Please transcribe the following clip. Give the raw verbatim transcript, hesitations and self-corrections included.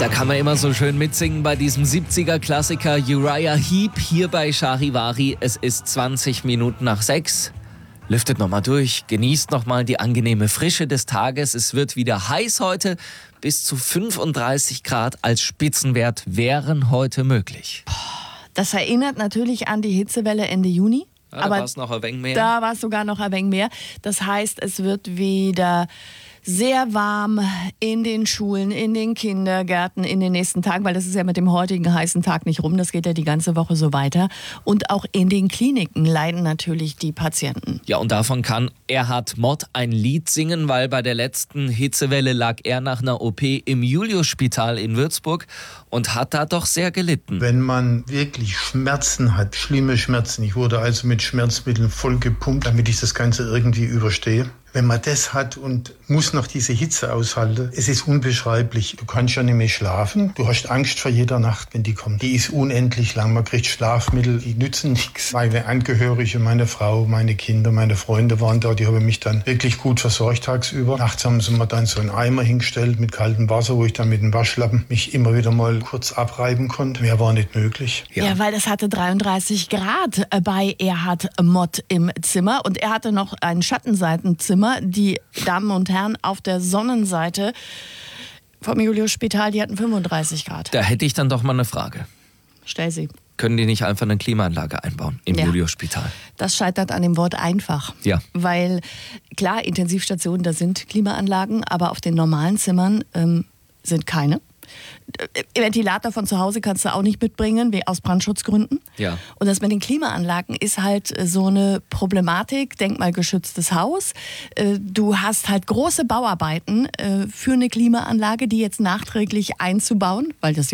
Da kann man immer so schön mitsingen bei diesem siebziger-Klassiker Uriah Heep hier bei Charivari. Es ist zwanzig Minuten nach sechs. Lüftet nochmal durch, genießt nochmal die angenehme Frische des Tages. Es wird wieder heiß heute. Bis zu fünfunddreißig Grad als Spitzenwert wären heute möglich. Das erinnert natürlich an die Hitzewelle Ende Juni. Ja, da aber war es noch ein wenig mehr. Da war es sogar noch ein wenig mehr. Das heißt, es wird wieder sehr warm in den Schulen, in den Kindergärten in den nächsten Tagen, weil das ist ja mit dem heutigen heißen Tag nicht rum, das geht ja die ganze Woche so weiter. Und auch in den Kliniken leiden natürlich die Patienten. Ja, und davon kann Erhard Mott ein Lied singen, weil bei der letzten Hitzewelle lag er nach einer O P im Juliusspital in Würzburg und hat da doch sehr gelitten. Wenn man wirklich Schmerzen hat, schlimme Schmerzen, ich wurde also mit Schmerzmitteln voll gepumpt, damit ich das Ganze irgendwie überstehe. Wenn man das hat und muss noch diese Hitze aushalten, es ist unbeschreiblich. Du kannst ja nicht mehr schlafen. Du hast Angst vor jeder Nacht, wenn die kommt. Die ist unendlich lang. Man kriegt Schlafmittel, die nützen nichts. Meine Angehörige, meine Frau, meine Kinder, meine Freunde waren da. Die haben mich dann wirklich gut versorgt tagsüber. Nachts haben sie mir dann so einen Eimer hingestellt mit kaltem Wasser, wo ich dann mit dem Waschlappen mich immer wieder mal kurz abreiben konnte. Mehr war nicht möglich. Ja, ja, weil es hatte dreiunddreißig Grad bei Erhard Mott im Zimmer. Und er hatte noch ein Schattenseitenzimmer. Die Damen und Herren auf der Sonnenseite vom Juliusspital, die hatten fünfunddreißig Grad. Da hätte ich dann doch mal eine Frage. Stell sie. Können die nicht einfach eine Klimaanlage einbauen im Ja. Juliusspital? Das scheitert an dem Wort einfach. Ja. Weil, klar, Intensivstationen, da sind Klimaanlagen, aber auf den normalen Zimmern ähm, sind keine. Ventilator von zu Hause kannst du auch nicht mitbringen, aus Brandschutzgründen. Ja. Und das mit den Klimaanlagen ist halt so eine Problematik, denkmalgeschütztes Haus. Du hast halt große Bauarbeiten für eine Klimaanlage, die jetzt nachträglich einzubauen, weil das